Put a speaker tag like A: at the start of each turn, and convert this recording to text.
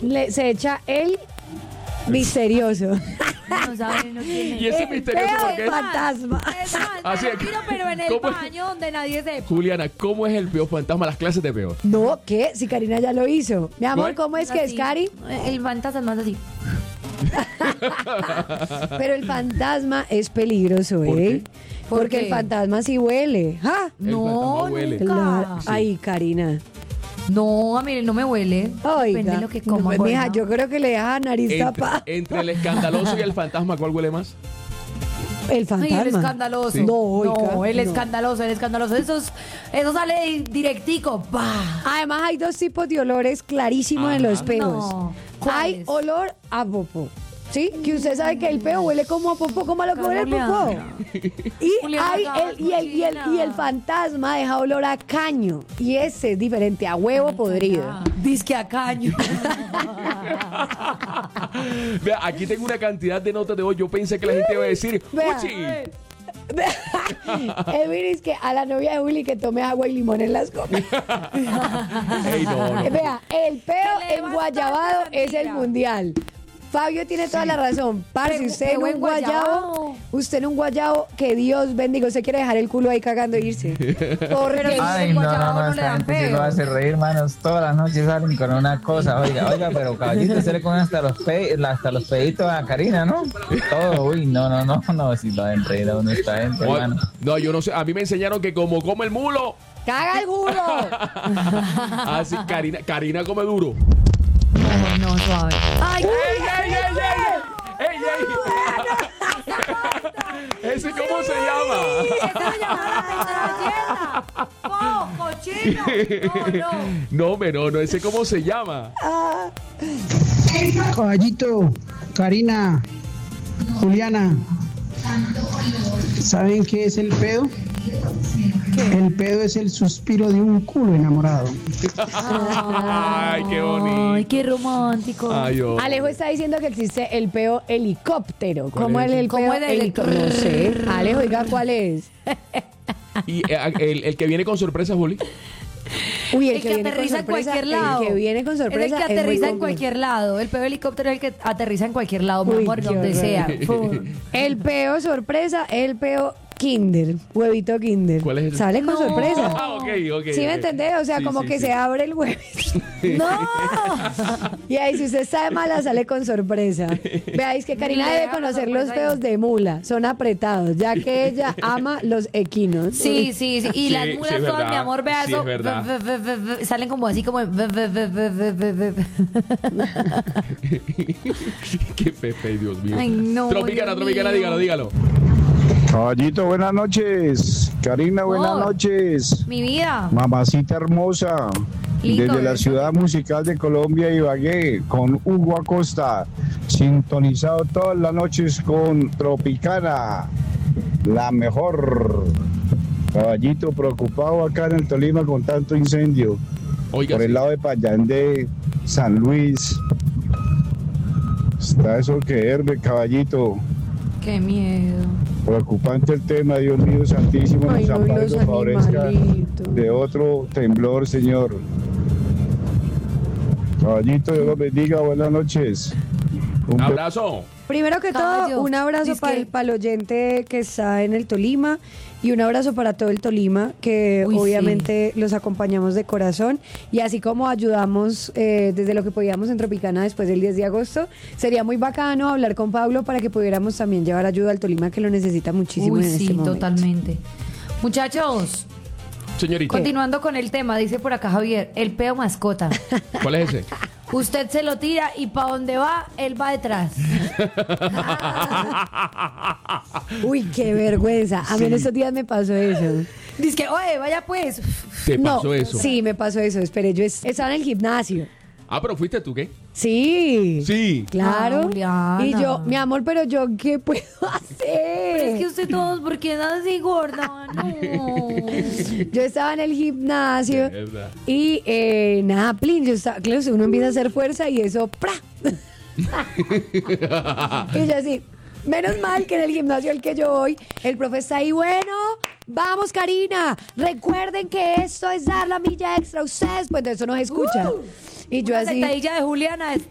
A: se echa el misterioso.
B: No saben, no tienen.
C: Y ese misterioso
A: peo
C: porque
A: de fantasma.
C: Así es.
B: Pero en el
C: ¿Cómo es?
B: baño donde nadie sepa.
C: Juliana, ¿cómo es el peo fantasma? Las clases de peo.
A: No, ¿qué? Si Karina ya lo hizo. Mi amor,
C: ¿Cuál?
A: ¿cómo es que es,
B: Así.
A: Cari?
B: El fantasma es más así.
A: Pero el fantasma es peligroso,
C: ¿Por
A: ¿eh?
C: qué?
A: Porque
B: ¿Por
A: el
B: qué?
A: fantasma sí huele. ¡Ah!
C: El
B: No,
C: fantasma huele.
B: nunca.
A: Claro. Ay, Karina.
B: No, a mí no me huele.
A: Oiga.
B: Depende de lo que coma.
A: Pues, mija,
B: gorda.
A: yo creo que le deja nariz tapada.
C: Entre el escandaloso y el fantasma, ¿cuál huele más?
A: El
B: Ay,
A: fantasma.
B: el escandaloso.
C: Sí.
A: No, oiga,
B: No, el
A: no.
B: escandaloso, el escandaloso. Eso sale directico. ¡Bah!
A: Además, hay dos tipos de olores clarísimos en los
C: Ajá.
A: peos.
B: No,
A: Hay
B: ¿cuáles?
A: olor a popó. ¿Sí? Que usted sabe que el peo huele como a popó, como a lo que huele el popó. Y
B: Juliana,
A: hay
B: acabas
A: y el fantasma deja olor a caño. Y ese es diferente, a huevo podrido.
B: Disque a caño.
C: Vea, aquí tengo una cantidad de notas de voz. Yo pensé que la gente iba a decir,
A: Vea.
C: ¡Uchi!
A: Edwin es que a la novia de Willy que tome agua y limón en las copas.
C: Ey, no.
A: Vea, el peo
B: Que le
A: en
B: va
A: guayabado
B: bastante
A: es el
B: mentira.
A: mundial. Fabio tiene toda la razón. Parce,
B: Pero-
A: usted en
B: pero
A: un
B: en
A: guayabo,
B: guayabo.
A: usted en un guayabo, que Dios bendiga, usted quiere dejar el culo ahí cagando e irse. Porque
B: Pero-
D: Ay,
B: el
D: no,
B: guayabo
D: no,
B: no le
D: esta
B: dan
D: gente sí
B: peo.
D: lo hace reír, hermanos. Todas las noches salen con una cosa. Oiga, pero caballito, se le comen hasta los peditos a Karina, ¿no? Todo, uy, no, si lo hacen reír a uno esta gente, hermano.
C: No, yo no sé. A mí me enseñaron que como come el mulo,
A: ¡caga el culo!
C: así Karina come duro.
B: No, suave. ¡Ay,
C: ¡Ey, ey, ey, ey! ¡Ey, ey! ¿Ese cómo se llama?
B: ¡Esa se llama la ¡Oh, cochino! No.
C: No, hombre, no, ese cómo se llama.
E: Caballito, Karina, Juliana, ¿saben qué es el pedo? El pedo es el suspiro de un culo enamorado.
C: Ay, qué bonito.
B: Ay, qué romántico.
C: Ay, oh.
A: Alejo está diciendo que existe el peo helicóptero.
C: ¿Cuál
A: ¿Cómo
C: es
A: es
C: ese?
A: el
B: ¿Cómo
A: peo
B: es el
A: helicóptero? No sé. Alejo, diga cuál es.
C: Y el que viene con sorpresa, Juli.
A: Uy,
B: El que
A: viene con
B: aterriza en
A: sorpresa,
B: cualquier lado.
A: El que viene con sorpresa
B: Es el que
A: es muy
B: aterriza en
A: complejo.
B: cualquier lado. El peo helicóptero es el que aterriza en cualquier lado, mi
A: Uy,
B: amor,
A: qué
B: donde
A: horror.
B: sea. Pum.
A: El peo sorpresa, el peo Kinder, huevito Kinder.
C: ¿Cuál es ese?
A: Sale con
B: No.
A: sorpresa.
C: Ah, ok.
A: ¿Sí me entendés? O sea,
C: Sí,
A: como
C: sí,
A: que
C: sí.
A: se abre el huevito.
B: ¡No!
A: Y ahí, si usted está de mala, sale con sorpresa. Veáis que Karina
B: Le
A: debe
B: deja la
A: conocer los
B: sorpresa
A: peos
B: ahí.
A: de mula. Son apretados, ya que ella ama los equinos.
B: Sí, sí, sí. Y
C: Sí,
B: las
C: sí,
B: mulas
C: es
B: todas,
C: verdad.
B: mi amor, vea
C: Sí,
B: eso.
C: es verdad.
B: Salen como así, como.
C: Qué pepe, Dios mío.
B: Ay, no,
C: Tropicana,
B: Dios
C: Tropicana,
B: mío.
C: dígalo.
F: Caballito, buenas noches. Karina, buenas
B: Oh.
F: noches.
B: Mi vida.
F: Mamacita hermosa.
B: Lindo
F: Desde la
B: eso.
F: ciudad musical de Colombia, Ibagué, con Hugo Acosta. Sintonizado todas las noches con Tropicana. La mejor. Caballito, preocupado acá en el Tolima con tanto incendio.
C: Oiga,
F: Por el
C: sí.
F: lado de Payandé, San Luis. Está eso que herve, caballito.
B: Qué miedo.
F: Preocupante el tema, Dios mío santísimo,
A: Ay,
F: nos
A: no,
F: ampare,
A: los
F: nos favorezca
A: animalitos.
F: de otro temblor, Señor. Caballito, Dios los bendiga, buenas noches.
C: Un abrazo.
A: Primero que todo,
B: Caballo,
A: un abrazo
B: dizque-
A: para el oyente que está en el Tolima y un abrazo para todo el Tolima, que
B: Uy,
A: obviamente los acompañamos de corazón. Y así como ayudamos desde lo que podíamos en Tropicana después del 10 de agosto, sería muy bacano hablar con Pablo para que pudiéramos también llevar ayuda al Tolima, que lo necesita muchísimo
B: Uy,
A: en
B: sí,
A: este momento.
B: totalmente. Muchachos,
C: Señorita,
B: continuando con el tema, dice por acá Javier, el peo mascota.
C: ¿cuál es ese?
B: Usted se lo tira y para donde va, él va detrás.
A: Uy, qué vergüenza. A mí en estos días me pasó eso.
B: Dice que, oye, vaya pues.
C: ¿Te
A: No,
C: pasó eso?
A: sí, me pasó eso. Espere, yo estaba en el gimnasio.
C: Ah, pero fuiste tú, ¿qué?
A: Sí.
C: Sí.
A: Claro.
B: Ah, Juliana.
A: Y yo, mi amor, pero yo, ¿qué puedo hacer?
B: Pero es que usted todos, ¿por qué andan así gorda? No.
A: Yo estaba en el gimnasio
C: De verdad.
A: y nada, plin, yo estaba, claro, uno empieza a hacer fuerza y eso, ¡pra! Y yo así, menos mal que en el gimnasio al que yo voy, el profe está ahí, bueno, vamos Karina, recuerden que esto es dar la milla extra a ustedes, pues de eso nos escucha. Y yo
B: Una
A: así,
B: sentadilla de Juliana es